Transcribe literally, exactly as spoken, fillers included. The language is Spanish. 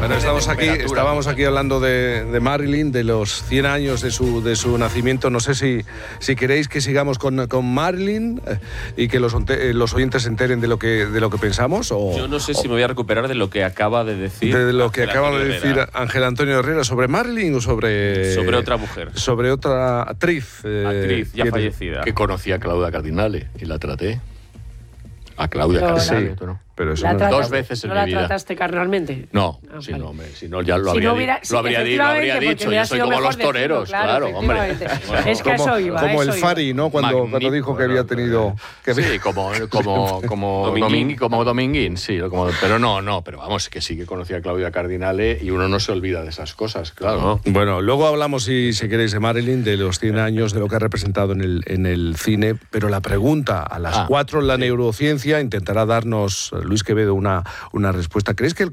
Bueno, estamos aquí, estábamos aquí hablando de, de Marilyn, de los cien años de su, de su nacimiento. No sé si, si queréis que sigamos con, con Marilyn eh, y que los, los oyentes se enteren de lo que, de lo que pensamos. O, Yo no sé o, si me voy a recuperar de lo que acaba de decir. De lo que Ángel acaba Antonio de decir Herrera. Ángel Antonio Herrera sobre Marilyn o sobre... Sobre otra mujer. Sobre otra actriz. Eh, Actriz, ya que, fallecida. Que conocía a Claudia Cardinale y la traté. A Claudia Pero Cardinale. sí. ¿tú no? Pero eso ¿La no, trataste- Dos veces en ¿No mi la vida. trataste carnalmente? No, Ah, si vale. no, hombre, si no ya lo Si habría, no hubiera- di- sí, lo habría, di- lo habría efectivamente, dicho. porque Yo hubiera soy sido como mejor los toreros, decirlo, claro, claro, hombre. efectivamente. Bueno, Es que a como, eso iba, a como el eso iba. Fari, ¿no? Cuando, cuando Magnífico, dijo que había ¿no? tenido... Que había- Sí, como, como, como, Dominguín. Dominguín, como Dominguín, sí. Como, pero no, no, pero vamos, que sí que conocía a Claudia Cardinale y uno no se olvida de esas cosas, claro. Bueno, luego hablamos, si, si queréis, de Marilyn, de los cien años, de lo que ha representado en el, en el cine, pero la pregunta a las Ah, cuatro en la neurociencia intentará darnos, Luis Quevedo, una, una respuesta. ¿Crees que el